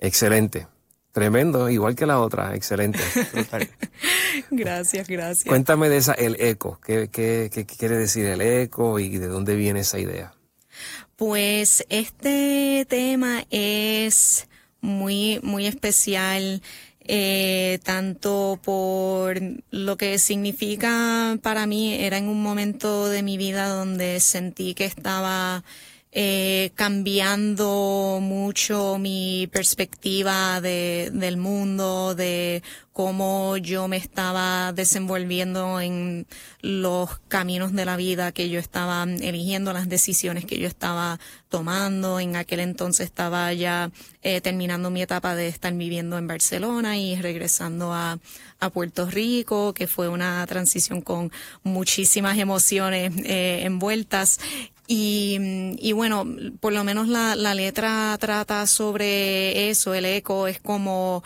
Excelente. Tremendo, igual que la otra. Excelente. Brutal. Gracias. Cuéntame de el eco. ¿Qué quiere decir el eco y de dónde viene esa idea? Pues este tema es muy, muy especial, tanto por lo que significa para mí. Era en un momento de mi vida donde sentí que estaba cambiando mucho mi perspectiva del mundo, de cómo yo me estaba desenvolviendo en los caminos de la vida que yo estaba eligiendo, las decisiones que yo estaba tomando. En aquel entonces estaba ya terminando mi etapa de estar viviendo en Barcelona y regresando a Puerto Rico, que fue una transición con muchísimas emociones envueltas. Y bueno, por lo menos la letra trata sobre eso. El eco es como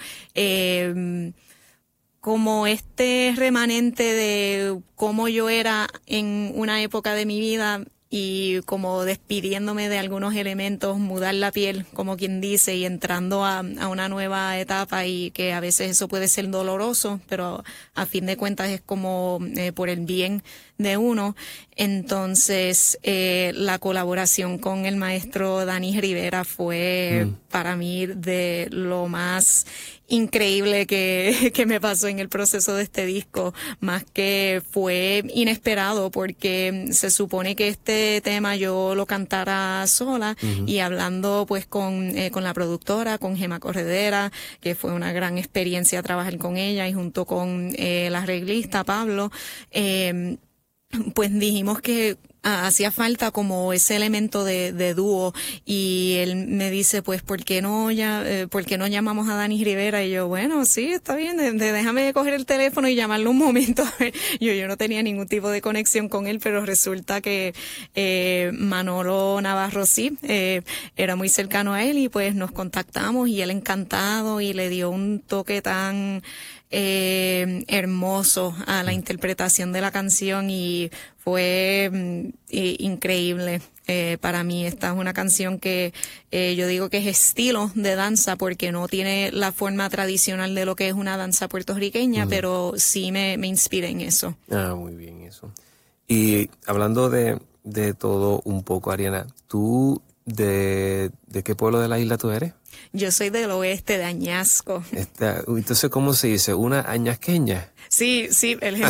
este remanente de cómo yo era en una época de mi vida, y como despidiéndome de algunos elementos, mudar la piel, como quien dice, y entrando a una nueva etapa, y que a veces eso puede ser doloroso, pero a fin de cuentas es como por el bien de uno. Entonces, la colaboración con el maestro Dani Rivera fue para mí de lo más increíble que me pasó en el proceso de este disco, más que fue inesperado, porque se supone que este tema yo lo cantara sola, y hablando pues con la productora, con Gemma Corredera, que fue una gran experiencia trabajar con ella, y junto con la arreglista Pablo, pues dijimos que hacía falta como ese elemento de dúo, y él me dice, pues, ¿por qué no llamamos a Dani Rivera? Y yo, bueno, sí, está bien, déjame coger el teléfono y llamarlo un momento. Yo no tenía ningún tipo de conexión con él, pero resulta que Manolo Navarro sí, era muy cercano a él, y pues nos contactamos, y él encantado, y le dio un toque tan hermoso a la interpretación de la canción, y fue increíble. Para mí esta es una canción que yo digo que es estilo de danza, porque no tiene la forma tradicional de lo que es una danza puertorriqueña, pero sí me inspira en eso. Muy bien eso. Y hablando de todo un poco, Ariana, ¿tú de qué pueblo de la isla tú eres? Yo soy del oeste, de Añasco. Entonces, ¿cómo se dice? ¿Una añasqueña? Sí, el